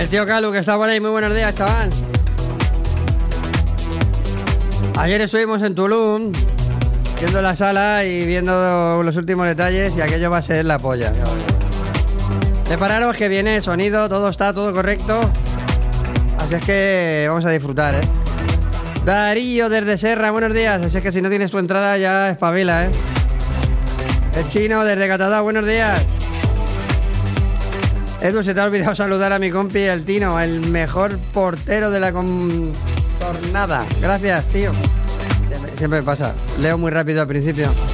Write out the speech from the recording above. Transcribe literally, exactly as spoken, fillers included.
El tío Calu, que está por ahí. Muy buenos días, chaval. Ayer estuvimos en Tulum, viendo la sala y viendo los últimos detalles, y aquello va a ser la polla. Prepararos que viene sonido, todo está, todo correcto. Así es que vamos a disfrutar, ¿eh? Darío desde Serra, buenos días. Así es que si no tienes tu entrada ya espabila, ¿eh? El Chino desde Catadá, buenos días. Edu, se te ha olvidado saludar a mi compi, el Tino, el mejor portero de la contornada. Gracias, tío. Siempre, siempre me pasa. Leo muy rápido al principio.